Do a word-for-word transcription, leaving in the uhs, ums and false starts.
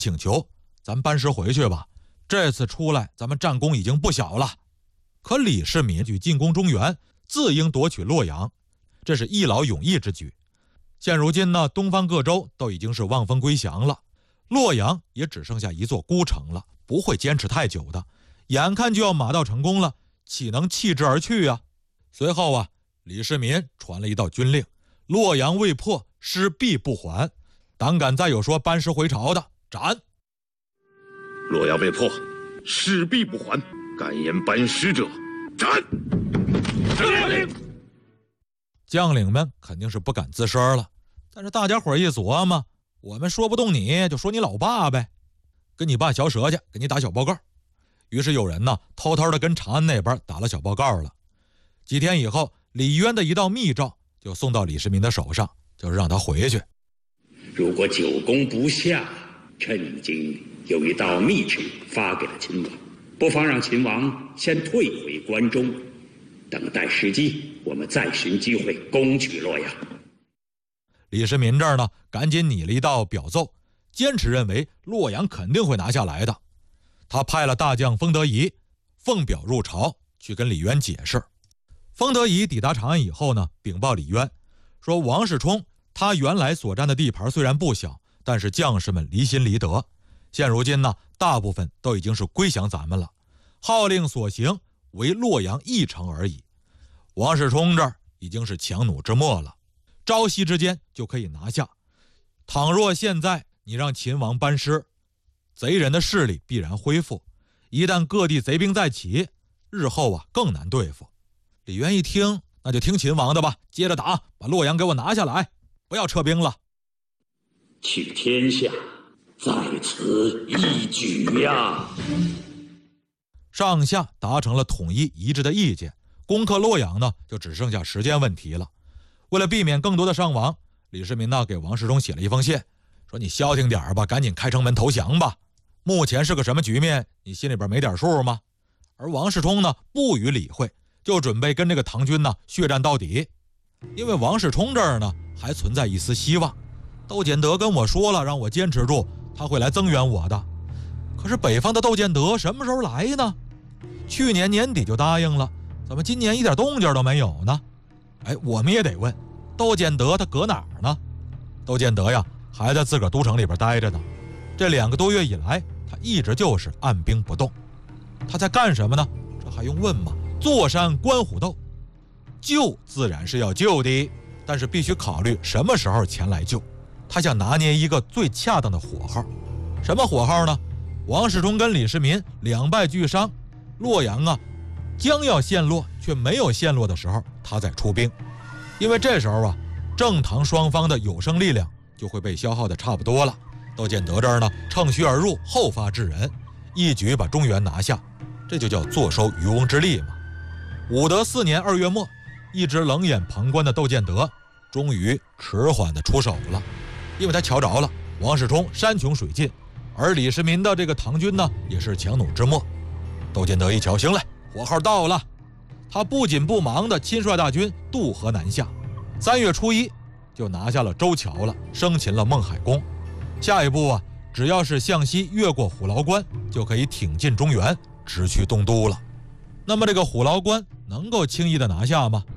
请求，咱班师回去吧，这次出来咱们战功已经不小了。可李世民举进攻中原，自应夺取洛阳，这是一劳永逸之举。现如今呢，东方各州都已经是望风归降了，洛阳也只剩下一座孤城了，不会坚持太久的，眼看就要马到成功了，岂能弃之而去啊？随后啊，李世民传了一道军令，洛阳未破，师必不还，胆敢再有说班师回朝的，斩！ 洛阳未破，师必不还，敢言班师者，斩！ 遵令。 将领们肯定是不敢吱声了，但是大家伙一琢磨，我们说不动你就说你老爸呗，跟你爸嚼舌去，给你打小报告。于是有人呢偷偷的跟长安那边打了小报告了。几天以后，李渊的一道密诏就送到李世民的手上，就是让他回去。 如果久攻不下，朕已经有一道密旨发给了秦王，不妨让秦王先退回关中，等待时机，我们再寻机会攻取洛阳。 李世民这儿呢，赶紧拟了一道表奏，坚持认为洛阳肯定会拿下来的。他派了大将封德仪奉表入朝，去跟李渊解释。封德仪抵达长安以后呢，禀报李渊说，王世充他原来所占的地盘虽然不小，但是将士们离心离德，现如今呢，大部分都已经是归降咱们了，号令所行为洛阳一城而已。王世充这儿已经是强弩之末了，朝夕之间就可以拿下。倘若现在你让秦王班师，贼人的势力必然恢复，一旦各地贼兵再起，日后啊更难对付。李渊一听，那就听秦王的吧，接着打，把洛阳给我拿下来，不要撤兵了。 取天下在此一举呀！ 上下达成了统一一致的意见，攻克洛阳呢，就只剩下时间问题了。为了避免更多的伤亡，李世民呢给王世充写了一封信，说你消停点吧，赶紧开城门投降吧。目前是个什么局面，你心里边没点数吗？而王世充呢不予理会，就准备跟这个唐军呢血战到底。因为王世充这儿呢还存在一丝希望，窦建德跟我说了，让我坚持住，他会来增援我的。可是北方的窦建德什么时候来呢？去年年底就答应了，怎么今年一点动静都没有呢？哎，我们也得问，窦建德他搁哪儿呢？窦建德呀还在自个儿都城里边待着呢，这两个多月以来他一直就是按兵不动。他在干什么呢？这还用问吗？坐山观虎斗。救自然是要救的，但是必须考虑什么时候前来救。他想拿捏一个最恰当的火候。什么火候呢？王世充跟李世民两败俱伤，洛阳啊将要陷落却没有陷落的时候，他再出兵。因为这时候啊正唐双方的有生力量就会被消耗的差不多了。窦建德这儿呢趁虚而入，后发制人，一举把中原拿下，这就叫坐收渔翁之利嘛。武德四年二月末，一直冷眼旁观的窦建德终于迟缓的出手了。因为他瞧着了王世充山穷水尽，而李世民的这个唐军呢也是强弩之末。窦建德一瞧，行嘞，火候到了。他不紧不忙的亲率大军渡河南下，三月初一就拿下了周桥了，生擒了孟海公。下一步啊，只要是向西越过虎牢关，就可以挺进中原，直趋东都了。那么这个虎牢关能够轻易的拿下吗？